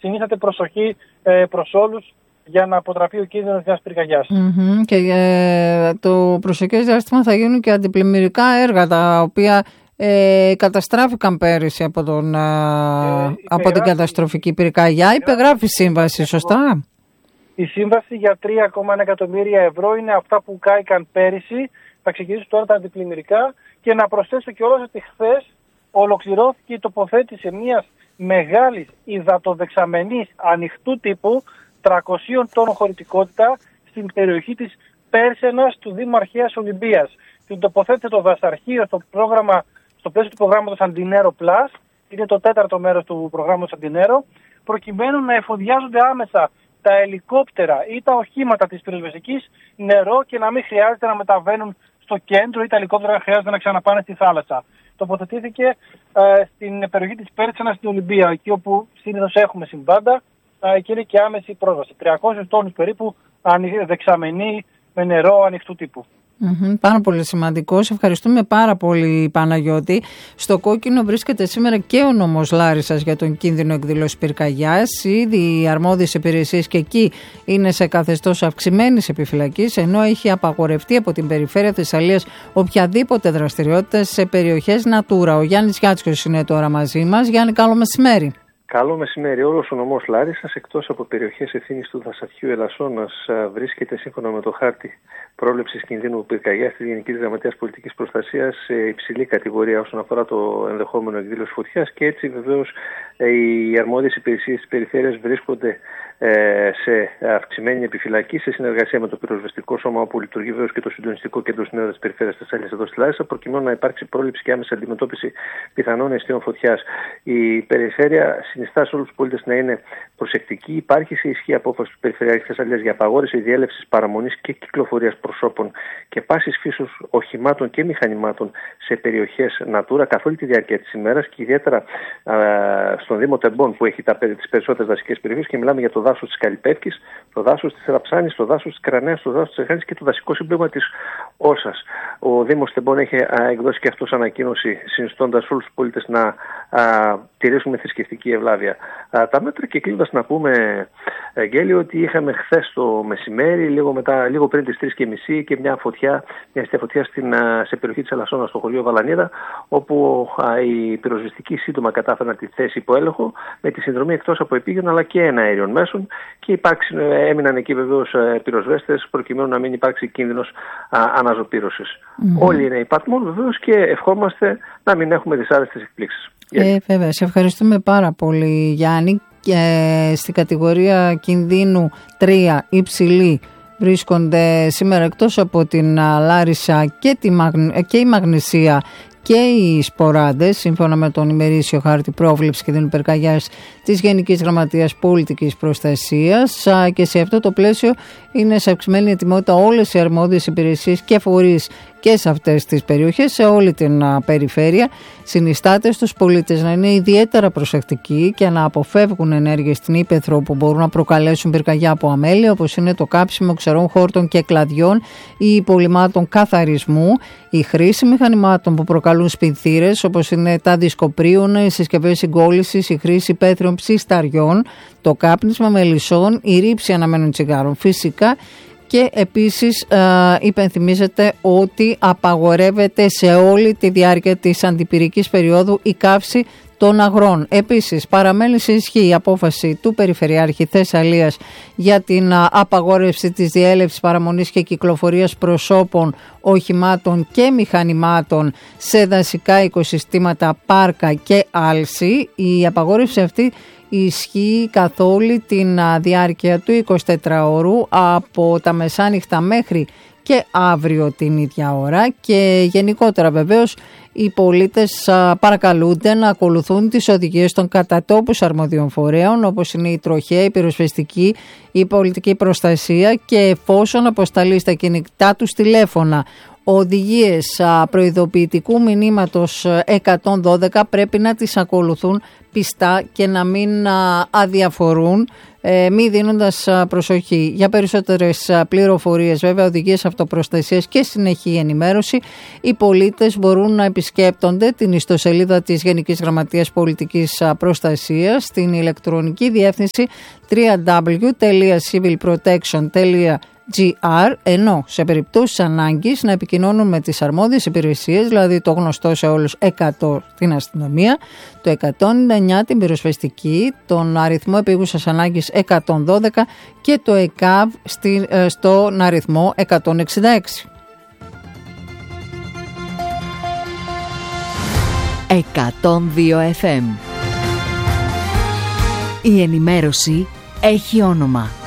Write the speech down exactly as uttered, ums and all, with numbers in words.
συνίσταται προσοχή ε, προς όλους για να αποτραπεί ο κίνδυνος μιας πυρκαγιάς. Mm-hmm. Και ε, το προσεχές διάστημα θα γίνουν και αντιπλημμυρικά έργα, τα οποία ε, καταστράφηκαν πέρυσι από, τον, ε, από την καταστροφική πυρκαγιά. Υπεγράφει σύμβαση, σωστά? Η σύμβαση για τρία κόμμα ένα εκατομμύρια ευρώ είναι αυτά που κάηκαν πέρυσι. Θα ξεκινήσουν τώρα τα αντιπλημμυρικά και να προσθέσω κιόλας ότι χθες ολοκληρώθηκε η τοποθέτηση μιας μεγάλης υδατοδεξαμενής ανοιχτού τύπου τριακόσια τόνων χωρητικότητα στην περιοχή της Πέρσενας του Δήμου Αρχαίας Ολυμπίας. Την τοποθέτησε το δασαρχείο στο, πρόγραμμα, στο πλαίσιο του προγράμματος Αντινέρο Plus, είναι το τέταρτο μέρος του προγράμματος Αντινέρο, προκειμένου να εφοδιάζονται άμεσα τα ελικόπτερα ή τα οχήματα της πυροσβεστικής νερό και να μην χρειάζεται να μεταβαίνουν στο κέντρο ή τα ελικόπτερα χρειάζεται να ξαναπάνε στη θάλασσα. Τοποθετήθηκε ε, στην περιοχή της Πέρσενας στην Ολυμπία, εκεί όπου συνήθως έχουμε συμβάντα ε, και είναι και άμεση πρόσβαση. τριακόσιους τόνους περίπου δεξαμενή με νερό ανοιχτού τύπου. Mm-hmm, πάρα πολύ σημαντικό. Σε ευχαριστούμε πάρα πολύ, Παναγιώτη. Στο κόκκινο βρίσκεται σήμερα και ο νόμος Λάρισσας για τον κίνδυνο εκδήλωσης πυρκαγιάς. Ήδη οι αρμόδιες υπηρεσίες και εκεί είναι σε καθεστώς αυξημένης επιφυλακής, ενώ έχει απαγορευτεί από την περιφέρεια Θεσσαλίας οποιαδήποτε δραστηριότητα σε περιοχές Natura. Ο Γιάννης Γιάτσιος είναι τώρα μαζί μας. Γιάννη, καλό μεσημέρι. Καλό μεσημέρι. Όλος ο νομός Λάρισσας, εκτός από περιοχές ευθύνης του Δασαρχείου Ελασσόνας, βρίσκεται σύμφωνα με το χάρτη πρόληψης κινδύνου πυρκαγιάς της Γενικής Γραμματείας Πολιτικής Προστασίας σε υψηλή κατηγορία όσον αφορά το ενδεχόμενο εκδήλωση φωτιάς, και έτσι βεβαίως οι αρμόδιες υπηρεσίες της περιφέρειας βρίσκονται σε αυξημένη επιφυλακή σε συνεργασία με το πυροσβεστικό σώμα, όπου λειτουργεί βεβαίως και το συντονιστικό κέντρο συνέδρας της περιφέρειας Θεσσαλίας εδώ στη Λάρισα, προκειμένου να υπάρξει πρόληψη και άμεση αντιμετώπιση πιθανών αιστείων φωτιάς. Η περιφέρεια συνιστά σε όλους τους πολίτες να είναι προσεκτικοί. Υπάρχει σε ισχύ απόφαση του Περιφερειάρχη Θεσσαλίας για απαγόρευση διέλευσης, παραμονής και κυκλοφορίας προσώπων και πάσης φύσεως οχημάτων και μηχανημάτων σε περιοχές Natura καθ' όλη τη διάρκεια της ημέρας, και ιδιαίτερα α, στον Δήμο Τεμπών, που έχει τις περισσότερες δασικές περιοχές, και μιλάμε για το δάσος της Καλυπεύκης, το δάσος της Ραψάνης, το δάσος της Κρανέας, το δάσος της Εχάνης και το δασικό συμπλήρωμα της Όσας. Ο Δήμος Τεμπών έχει α, εκδώσει και αυτός ανακοίνωση, συνιστώντας όλους τους πολίτες να α, τηρήσουν θρησκευτική ευλάβεια α, τα μέτρα. Και κλείνοντας να πούμε, Αγγέλιο, ότι είχαμε χθες το μεσημέρι, λίγο, μετά, λίγο πριν τις τρεις και μισή, και μια φωτιά, μια φωτιά στην, α, σε περιοχή της Ελασσόνας, στο χωριό Βαλανίδα, όπου α, οι πυροσβεστικοί σύντομα κατάφεραν τη θέση υπό έλεγχο, με τη συνδρομή εκτός από επίγειων αλλά και εναέριων μέσων, και υπάρξει, έμειναν εκεί βεβαίως πυροσβέστες, προκειμένου να μην υπάρξει κίνδυνος α, αναζωπήρωσης. Mm-hmm. Όλοι είναι υπατμόν βεβαίως, και ευχόμαστε να μην έχουμε δυσάρεστες εκπλήξεις. Ε, βέβαια, σε ευχαριστούμε πάρα πολύ, Γιάννη. Και στην κατηγορία κινδύνου τρία υψηλή βρίσκονται σήμερα, εκτός από την Λάρισα, και, τη, και η Μαγνησία και οι Σποράδες, σύμφωνα με τον ημερήσιο χάρτη πρόβλεψης κινδύνου πυρκαγιάς της Γενικής Γραμματείας Πολιτικής Προστασίας, και σε αυτό το πλαίσιο είναι σε αυξημένη ετοιμότητα όλες οι αρμόδιες υπηρεσίες και φορείς και σε αυτές τις περιοχές, σε όλη την περιφέρεια. Συνιστάται στους πολίτες να είναι ιδιαίτερα προσεκτικοί και να αποφεύγουν ενέργειες στην ύπαιθρο που μπορούν να προκαλέσουν πυρκαγιά από αμέλεια, όπως είναι το κάψιμο ξερών χόρτων και κλαδιών ή υπολειμμάτων καθαρισμού, η χρήση μηχανημάτων που προκαλούν σπινθήρες, όπως είναι τα δισκοπρίων, οι συσκευές συγκόλλησης, η χρήση υπαίθριων ψισταριών, το κάπνισμα μελισσών, η ρήψη αναμένων τσιγάρων φυσικά. Και επίσης ε, υπενθυμίζεται ότι απαγορεύεται σε όλη τη διάρκεια της αντιπυρικής περίοδου η καύση των αγρών. Επίσης παραμένει σε ισχύ η απόφαση του Περιφερειάρχη Θεσσαλίας για την α, απαγόρευση της διέλευσης, παραμονής και κυκλοφορίας προσώπων, οχημάτων και μηχανημάτων σε δασικά οικοσυστήματα, πάρκα και άλση. Η απαγόρευση αυτή ισχύει καθ' όλη την διάρκεια του εικοσιτετράωρου, από τα μεσάνυχτα μέχρι και αύριο την ίδια ώρα, και γενικότερα βεβαίως οι πολίτες παρακαλούνται να ακολουθούν τις οδηγίες των κατατόπους αρμοδίων φορέων, όπως είναι η τροχέα, η πυροσβεστική, η πολιτική προστασία, και εφόσον αποσταλεί στα κινητά τους τηλέφωνα οδηγίες προειδοποιητικού μηνύματος εκατόν δώδεκα πρέπει να τις ακολουθούν πιστά και να μην αδιαφορούν, μη δίνοντας προσοχή. Για περισσότερες πληροφορίες, βέβαια, οδηγίες αυτοπροστασίας και συνεχή ενημέρωση, οι πολίτες μπορούν να επισκέπτονται την ιστοσελίδα της Γενικής Γραμματείας Πολιτικής Προστασίας στην ηλεκτρονική διεύθυνση double-u double-u double-u τελεία civil protection τελεία gr, ενώ σε περιπτώσεις ανάγκης να επικοινώνουν με τις αρμόδιες υπηρεσίες, δηλαδή το γνωστό σε όλους εκατό την αστυνομία, το εκατόν ενενήντα εννιά την πυροσβεστική, τον αριθμό επίγουσας ανάγκης εκατόν δώδεκα και το ΕΚΑΒ στον αριθμό εκατόν εξήντα έξι. εκατόν δύο εφ εμ. Η ενημέρωση έχει όνομα.